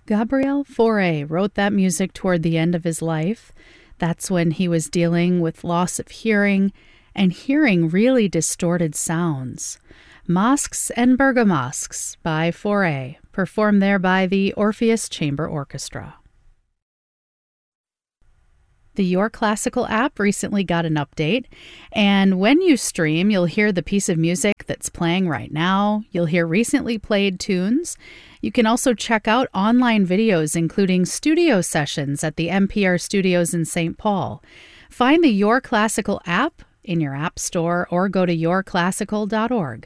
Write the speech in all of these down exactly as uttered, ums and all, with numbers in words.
Gabriel Fauré wrote that music toward the end of his life. That's when he was dealing with loss of hearing and hearing really distorted sounds. Masques and Bergamasques by Fauré, performed there by the Orpheus Chamber Orchestra. The Your Classical app recently got an update, and when you stream, you'll hear the piece of music that's playing right now. You'll hear recently played tunes. You can also check out online videos, including studio sessions at the N P R studios in Saint Paul. Find the Your Classical app in your app store or go to your classical dot org.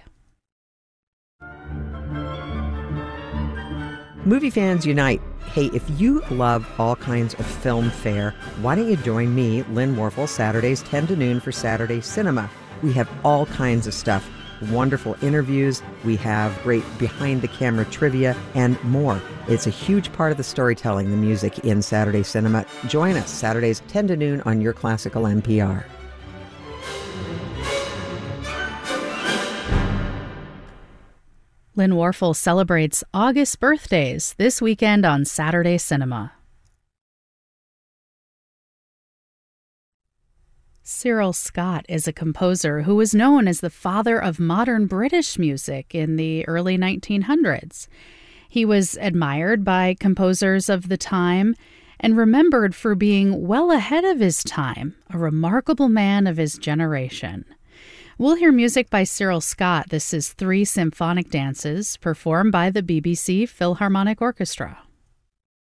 Movie fans unite. Hey, if you love all kinds of film fare, why don't you join me, Lynn Warfel, Saturdays ten to noon for Saturday Cinema. We have all kinds of stuff. Wonderful interviews, we have great behind-the-camera trivia, and more. It's a huge part of the storytelling, the music in Saturday Cinema. Join us Saturdays ten to noon on Your Classical N P R. Lynn Warfel celebrates August birthdays this weekend on Saturday Cinema. Cyril Scott is a composer who was known as the father of modern British music in the early nineteen hundreds. He was admired by composers of the time and remembered for being well ahead of his time, a remarkable man of his generation. We'll hear music by Cyril Scott. This is Three Symphonic Dances, performed by the B B C Philharmonic Orchestra.